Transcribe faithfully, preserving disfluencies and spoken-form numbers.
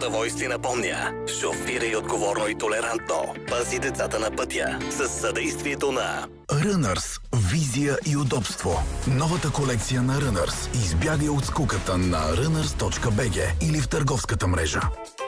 Voice ти напомня: шофирай отговорно и толерантно. Пази децата на пътя с съдействието на Runners. Визия и удобство. Новата колекция на Runners. Избягай от скуката на runners точка би джи или в търговската мрежа.